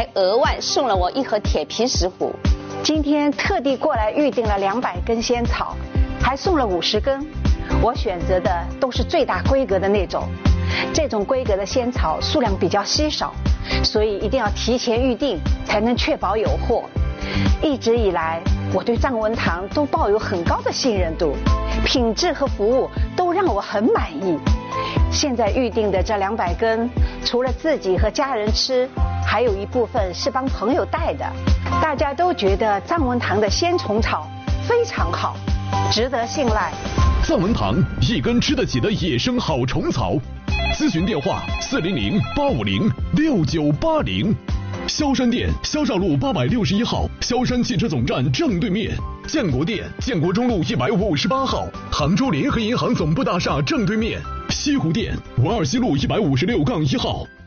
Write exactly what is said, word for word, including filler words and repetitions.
还额外送了我一盒铁皮石斛。 今天特地过来预定了两百根仙草，还送了五十根。我选择的都是最大规格的那种，这种规格的仙草数量比较稀少，所以一定要提前预定，才能确保有货。一直以来，我对藏文堂都抱有很高的信任度，品质和服务都让我很满意。现在预定的这两百根，除了自己和家人吃，还有一部分是帮朋友带的。大家都觉得藏文堂的仙虫草非常好，值得信赖。 藏文堂一根吃得起的野生好虫草，咨询电话四零零八五零六九八零。萧山店萧少路八百六十一号，萧山汽车总站正对面；建国店建国中路一百五十八号，杭州联合银行总部大厦正对面；西湖店五二西路一百五十六杠一号。